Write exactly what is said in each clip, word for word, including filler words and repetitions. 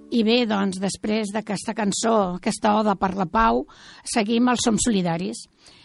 I bé, doncs, després d'aquesta cançó, aquesta oda per la pau, seguim els Som Solidaris.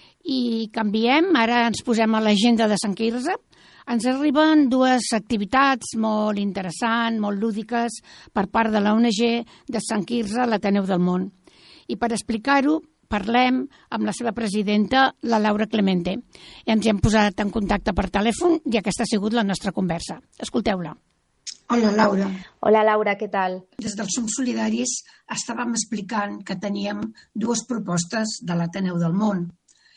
I canviem, ara ens posem a l'agenda de Sant Quirze. Ens arriben dues activitats molt interessants, molt lúdiques, per part de la O N G de Sant Quirze, l'Ateneu del Món. I per explicar-ho, parlem amb la seva presidenta, la Laura Clemente. I ens hem posat en contacte per telèfon i aquesta ha sigut la nostra conversa. Escolteu-la. Hola, Laura. Hola, Laura, què tal? Des dels Som Solidaris estàvem explicant que teníem dues propostes de l'Ateneu del Món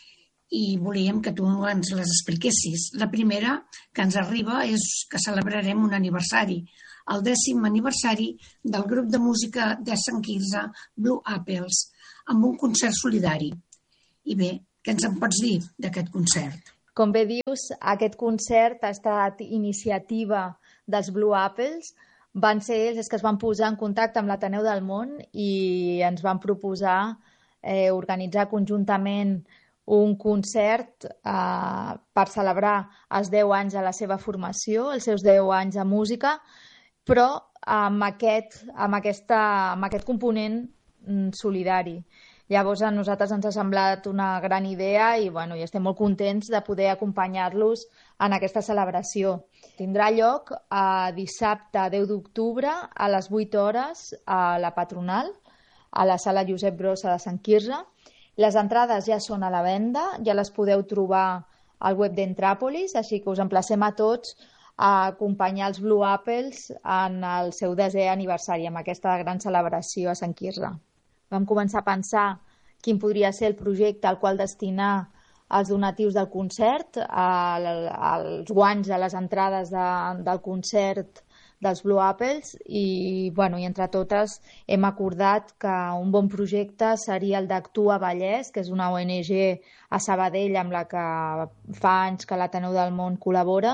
i volíem que tu ens les expliquessis. La primera que ens arriba és que celebrarem un aniversari, el dècim aniversari del grup de música de Sant Quirze, Blue Apples, amb un concert solidari. I bé, què ens en pots dir d'aquest concert? Com bé dius, aquest concert ha estat iniciativa dels Blue Apples. Van ser ells que es van posar en contacte amb l'Ateneu del Món i ens van proposar eh, organitzar conjuntament un concert eh, per celebrar els deu anys de la seva formació, els seus deu anys de música, però amb aquest, amb aquesta, amb aquest component mm, solidari. Llavors a nosaltres ens ha semblat una gran idea i, bueno, i estem molt contents de poder acompanyar-los en aquesta celebració. Tindrà lloc a dissabte deu d'octubre a les vuit hores a la Patronal, a la sala Josep Brossa de Sant Quirze. Les entrades ja són a la venda, ja les podeu trobar al web d'Entràpolis, així que us emplacem a tots a acompanyar els Blue Apples en el seu desè aniversari, amb aquesta gran celebració a Sant Quirze. Vam començar a pensar quin podria ser el projecte al qual destinar els donatius del concert, els guanys de les entrades de, del concert dels Blue Apples i, bueno, i entre totes hem acordat que un bon projecte seria el d'Actua Vallès, que és una O N G a Sabadell amb la que fa anys que l'Ateneu del Món col·labora,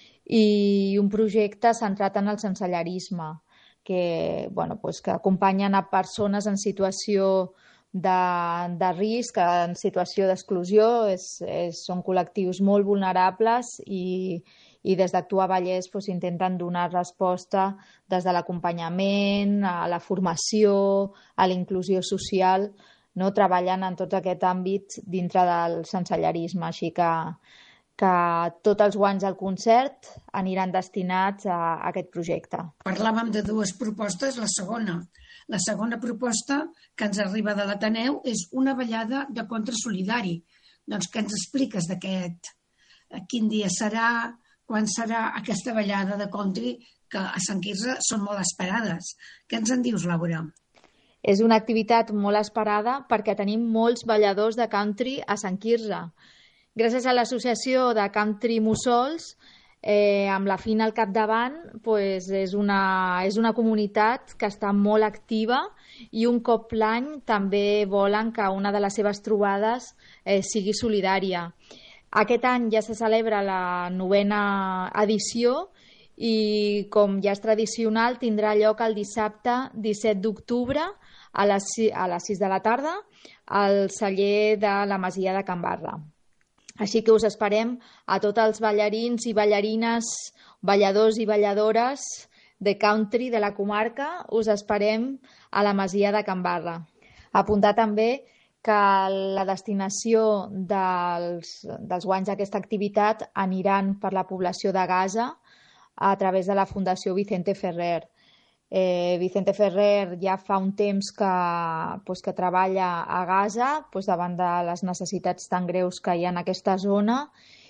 i un projecte centrat en el sensellarisme, que, bueno, pues, que acompanyen a persones en situació de, de risc, en situació d'exclusió, és, és, són col·lectius molt vulnerables i, i des d'Actua Vallès pues, intenten donar resposta des de l'acompanyament, a la formació, a la inclusió social, no? Treballant en tot aquest àmbit dintre del sensellarisme. Així que, que tots els guanys del concert aniran destinats a, a aquest projecte. Parlàvem de dues propostes, la segona. La segona proposta que ens arriba de l'Ateneu és una ballada de contra solidari. Doncs què ens expliques d'aquest? Quin dia serà? Quan serà aquesta ballada de country que a Sant Quirze són molt esperades? Què ens en dius, Laura? És una activitat molt esperada perquè tenim molts balladors de country a Sant Quirze. Gràcies a l'associació de Country Mussols, eh, amb la Fina al capdavant, pues és, una, és una comunitat que està molt activa i un cop l'any també volen que una de les seves trobades eh, sigui solidària. Aquest any ja se celebra la novena edició i, com ja és tradicional, tindrà lloc el dissabte disset d'octubre a les sis de la tarda al celler de la Masia de Can Barra. Així que us esperem a tots els ballarins i ballarines, balladors i balladores de country de la comarca. Us esperem a la Masia de Can Barra. Apuntar també que la destinació dels, dels guanys d'aquesta activitat aniran per la població de Gaza a través de la Fundació Vicente Ferrer. Eh, Vicente Ferrer ja fa un temps que, pues, que treballa a Gaza pues, davant de les necessitats tan greus que hi ha en aquesta zona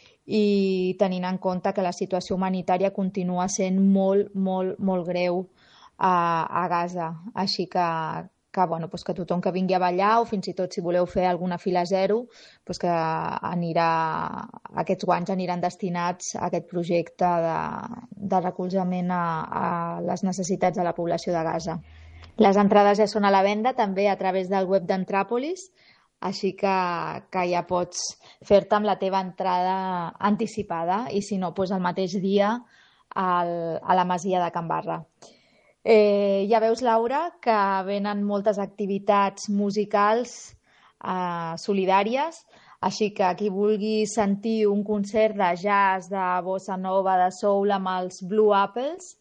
i tenint en compte que la situació humanitària continua sent molt, molt, molt greu a, a Gaza. Així que, que, bueno, pues que tothom que vingui a ballar o fins i tot si voleu fer alguna fila zero, pues que anirà, aquests guanys aniran destinats a aquest projecte de, de recolzament a, a les necessitats de la població de Gaza. Les entrades ja són a la venda també a través del web d'Entràpolis, així que, que ja pots fer-te amb la teva entrada anticipada i si no, pues el mateix dia al, a la Masia de Can Barra. Eh, ja veus, Laura, que venen moltes activitats musicals eh, solidàries, així que qui vulgui sentir un concert de jazz, de bossa nova, de soul amb els Blue Apples,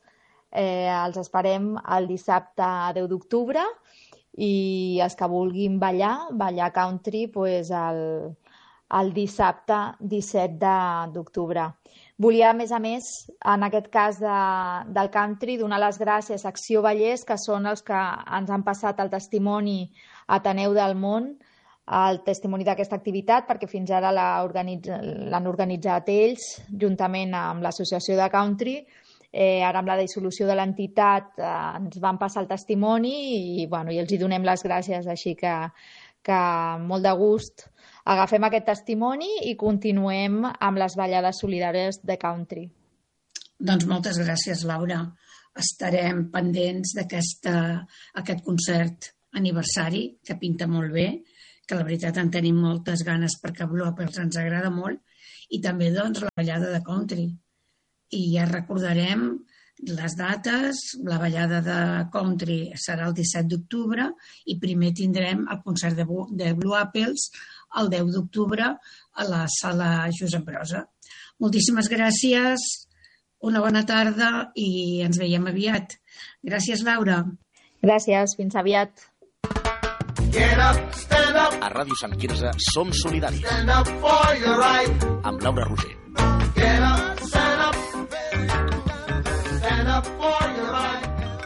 eh, els esperem el dissabte deu d'octubre i els que vulguin ballar, ballar country, pues el, el dissabte disset d'octubre. Volia, a més a més, en aquest cas de, del country, donar les gràcies a Acció Vallès, que són els que ens han passat el testimoni a Ateneu del Món, el testimoni d'aquesta activitat, perquè fins ara l'han organitza, organitzat ells, juntament amb l'Associació de Country. Eh, ara, amb la dissolució de l'entitat, eh, ens van passar el testimoni i, bueno, i els hi donem les gràcies, així que, que molt de gust agafem aquest testimoni i continuem amb les ballades solidàries de country. Doncs moltes gràcies, Laura. Estarem pendents d'aquest concert aniversari, que pinta molt bé, que la veritat en tenim moltes ganes perquè Blue Apples ens agrada molt, i també doncs la ballada de country. I ja recordarem les dates, la ballada de country serà el disset d'octubre i primer tindrem el concert de Blue Apples el deu d'octubre a la sala Josep Brossa. Moltíssimes gràcies, una bona tarda i ens veiem aviat. Gràcies, Laura. Gràcies, fins aviat. Get up, stand up. A Ràdio Sant Quirze som solidaris. Stand up for your right. Amb Laura Roger. Get up, stand up. Stand up for your right.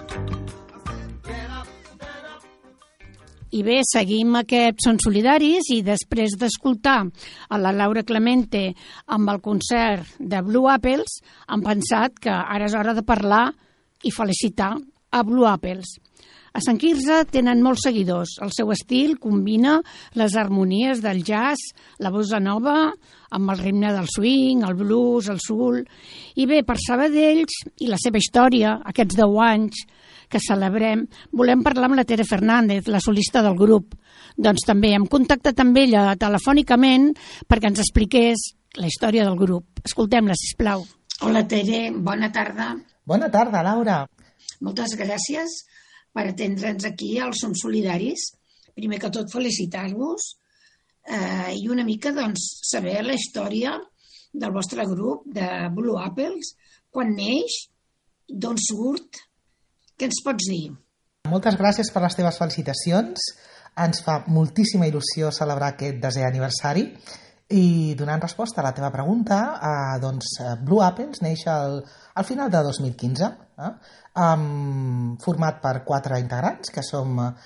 I bé, seguim aquests Són Solidaris i després d'escoltar a la Laura Clemente amb el concert de Blue Apples, han pensat que ara és hora de parlar i felicitar a Blue Apples. A Sant Quirze tenen molts seguidors. El seu estil combina les harmonies del jazz, la bossa nova, amb el ritme del swing, el blues, el soul. I bé, per saber d'ells i la seva història, aquests deu anys que celebrem, volem parlar amb la Tere Fernández, la solista del grup. Doncs també hem contactat amb ella telefònicament perquè ens expliqués la història del grup. Escoltem-la, sisplau. Hola, Tere, bona tarda. Bona tarda, Laura. Moltes gràcies per atendre'ns aquí al Som Solidaris. Primer que tot, felicitar-vos eh, i una mica doncs, saber la història del vostre grup de Blue Apples, quan neix, d'on surt. Què ens pots dir? Moltes gràcies per les teves felicitacions. Ens fa moltíssima il·lusió celebrar aquest desè aniversari i donant resposta a la teva pregunta, eh, doncs Blue Apples neix al, al final de dos mil quinze, eh, um, format per quatre integrants, que som eh,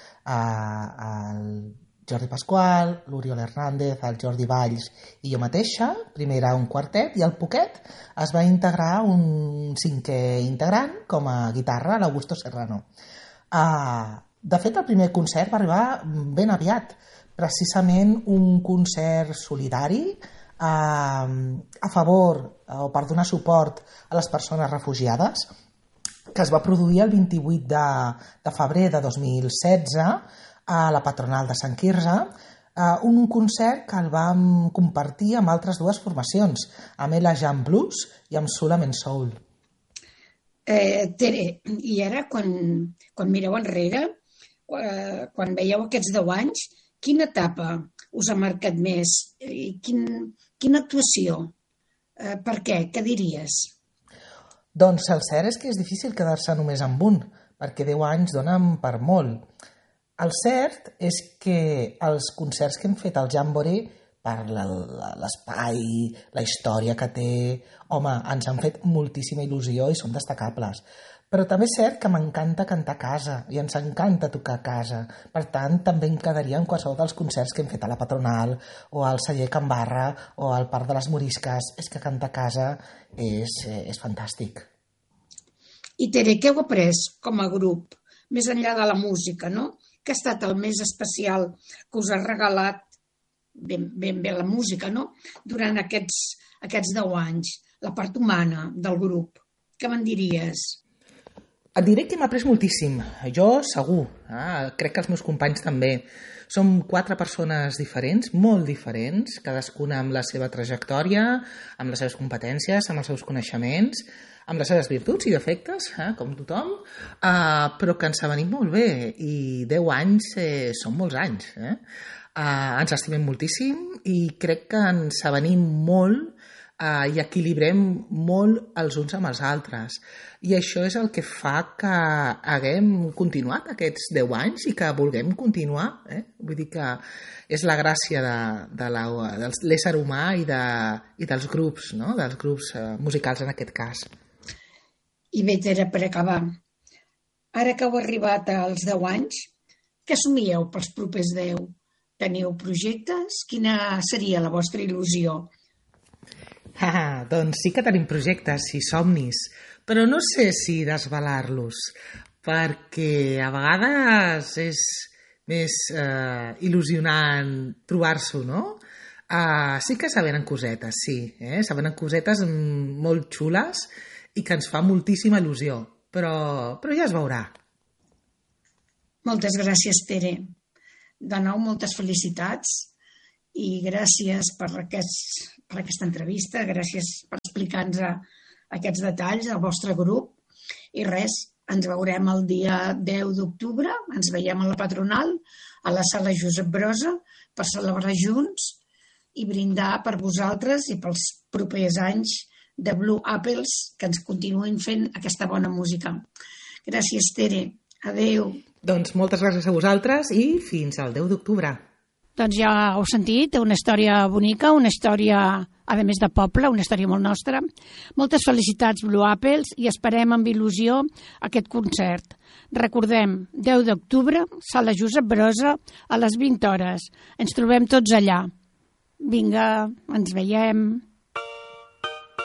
el Jordi Pasqual, l'Oriol Hernández, el Jordi Valls i jo mateixa. Primer era un quartet i al poquet es va integrar un cinquè integrant com a guitarra, l'Augusto Serrano. Uh, de fet, el primer concert va arribar ben aviat, precisament un concert solidari uh, a favor o per donar suport a les persones refugiades, que es va produir el vint-i-vuit de febrer de dos mil setze a la Patronal de Sant Quirze, un concert que el vam compartir amb altres dues formacions, amb Ella Jam Blues i amb Sulam and Soul. Eh, Tere, i ara quan, quan mireu enrere, eh, quan veieu aquests deu anys, quina etapa us ha marcat més? I quin, quina actuació? Eh, per què? Què diries? Doncs el cert és que és difícil quedar-se només amb un, perquè deu anys donen per molt. El cert és que els concerts que hem fet al Jamboree, per l'espai, la història que té, home, ens han fet moltíssima il·lusió i són destacables. Però també és cert que m'encanta cantar a casa i ens encanta tocar a casa. Per tant, també em quedaria en qualsevol dels concerts que hem fet a la Patronal o al celler Can Barra o al Parc de les Morisques. És que cantar a casa és, és fantàstic. I Tere, què heu après com a grup, més enllà de la música, no? Què ha estat el més especial que us ha regalat ben, ben bé la música, no? Durant aquests, aquests deu anys, la part humana del grup. Què me'n diries? Et diré que m'ha après moltíssim. Jo, segur. Ah, crec que els meus companys també. Som quatre persones diferents, molt diferents, cadascuna amb la seva trajectòria, amb les seves competències, amb els seus coneixements, amb les seves virtuts i defectes, eh, com tothom, eh, però que ens avenim molt bé i deu anys eh, són molts anys. Eh? Eh, ens estimem moltíssim i crec que ens avenim molt uh, i equilibrem molt els uns amb els altres. I això és el que fa que haguem continuat aquests deu anys i que vulguem continuar. Eh? Vull dir que és la gràcia de, de la, de l'ésser humà i, de, i dels grups, no? Dels grups uh, musicals en aquest cas. I bé, Tere, per acabar, ara que heu arribat als deu anys, què somieu pels propers deu? Teniu projectes? Quina seria la vostra il·lusió? Ah, doncs sí que tenim projectes i somnis, però no sé si desvelar-los, perquè a vegades és més eh, il·lusionant trobar-s'ho, no? Uh, sí que se venen cosetes, sí, eh? se venen cosetes molt xules i que ens fa moltíssima il·lusió, però, però ja es veurà. Moltes gràcies, Tere. De nou, moltes felicitats i gràcies per, aquest, per aquesta entrevista, gràcies per explicar-nos aquests detalls al vostre grup. I res, ens veurem el dia deu d'octubre, ens veiem a la Patronal, a la sala Josep Brossa, per celebrar junts i brindar per vosaltres i pels propers anys de Blue Apples, que ens continuïn fent aquesta bona música. Gràcies, Tere. Adéu. Doncs moltes gràcies a vosaltres i fins al deu d'octubre. Doncs ja heu sentit, una història bonica, una història, a més de poble, una història molt nostra. Moltes felicitats, Blue Apples, i esperem amb il·lusió aquest concert. Recordem, deu d'octubre, sala Josep Brossa, a les vint hores. Ens trobem tots allà. Vinga, ens veiem.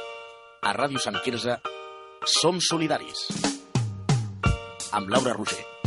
A Ràdio Sant Quirze som solidaris. Amb Laura Roger.